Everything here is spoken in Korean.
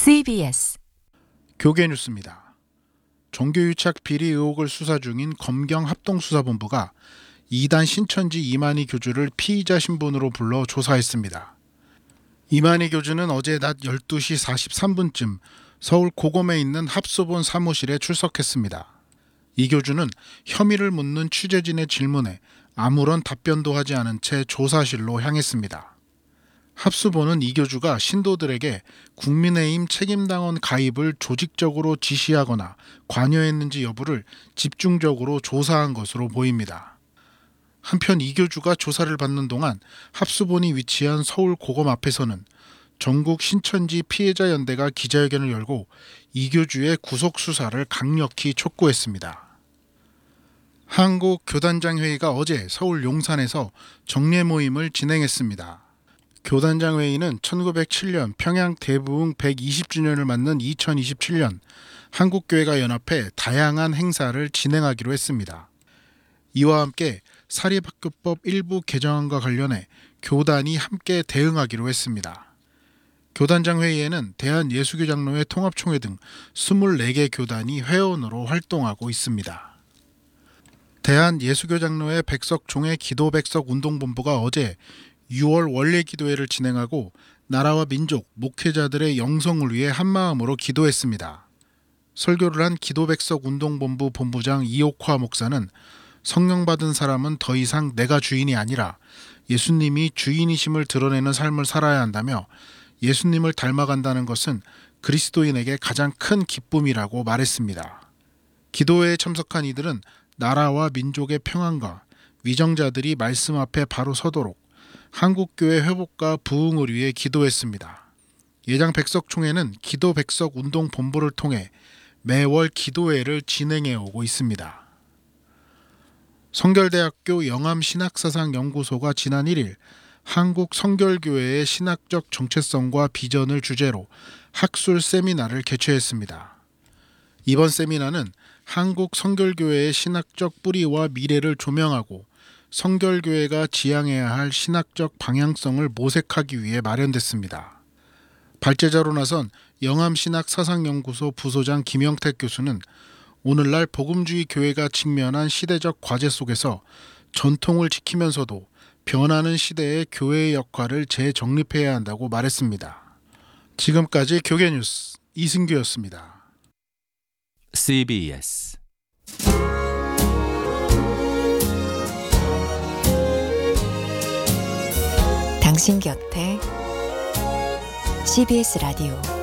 CBS 교계 뉴스입니다. 종교유착 비리 의혹을 수사 중인 검경합동수사본부가 이단 신천지 이만희 교주를 피의자 신분으로 불러 조사했습니다. 이만희 교주는 어제 낮 12시 43분쯤 서울 고검에 있는 합수본 사무실에 출석했습니다. 이 교주는 혐의를 묻는 취재진의 질문에 아무런 답변도 하지 않은 채 조사실로 향했습니다. 합수본은 이 교주가 신도들에게 국민의힘 책임당원 가입을 조직적으로 지시하거나 관여했는지 여부를 집중적으로 조사한 것으로 보입니다. 한편 이 교주가 조사를 받는 동안 합수본이 위치한 서울 고검 앞에서는 전국 신천지 피해자 연대가 기자회견을 열고 이 교주의 구속 수사를 강력히 촉구했습니다. 한국교단장회의가 어제 서울 용산에서 정례 모임을 진행했습니다. 교단장회의는 1907년 평양 대부흥 120주년을 맞는 2027년 한국교회가 연합해 다양한 행사를 진행하기로 했습니다. 이와 함께 사립학교법 일부 개정안과 관련해 교단이 함께 대응하기로 했습니다. 교단장회의에는 대한예수교장로회 통합총회 등 24개 교단이 회원으로 활동하고 있습니다. 대한예수교장로회 백석총회 기도백석운동본부가 어제 6월 원례기도회를 진행하고 나라와 민족, 목회자들의 영성을 위해 한마음으로 기도했습니다. 설교를 한 기도백석운동본부 본부장 이옥화 목사는 성령받은 사람은 더 이상 내가 주인이 아니라 예수님이 주인이심을 드러내는 삶을 살아야 한다며 예수님을 닮아간다는 것은 그리스도인에게 가장 큰 기쁨이라고 말했습니다. 기도회에 참석한 이들은 나라와 민족의 평안과 위정자들이 말씀 앞에 바로 서도록 한국교회 회복과 부흥을 위해 기도했습니다. 예장 백석총회는 기도백석운동본부를 통해 매월 기도회를 진행해 오고 있습니다. 성결대학교 영암신학사상연구소가 지난 1일 한국성결교회의 신학적 정체성과 비전을 주제로 학술 세미나를 개최했습니다. 이번 세미나는 한국성결교회의 신학적 뿌리와 미래를 조명하고 성결교회가 지향해야 할 신학적 방향성을 모색하기 위해 마련됐습니다. 발제자로 나선 영암신학사상연구소 부소장 김영택 교수는 오늘날 복음주의 교회가 직면한 시대적 과제 속에서 전통을 지키면서도 변하는 시대의 교회의 역할을 재정립해야 한다고 말했습니다. 지금까지 교계뉴스 이승규였습니다. CBS 당신 곁에 CBS 라디오